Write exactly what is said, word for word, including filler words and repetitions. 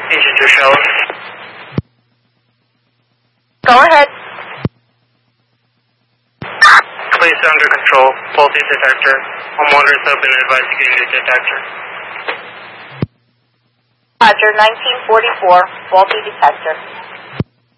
Agent Rochelle. Go ahead. Place under control. Faulty detector. Homeowners have been advised to get a new detector. Roger, nineteen forty-four, faulty detector.